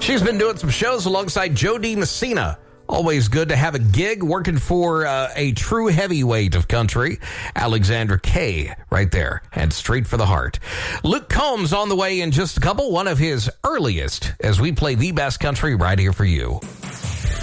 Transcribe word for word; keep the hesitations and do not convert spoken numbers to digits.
She's been doing some shows alongside Joe D. Messina. Always good to have a gig working for uh, a true heavyweight of country, Alexandra Kay, right there, and straight for the heart. Luke Combs on the way in just a couple, one of his earliest, as we play the best country right here for you.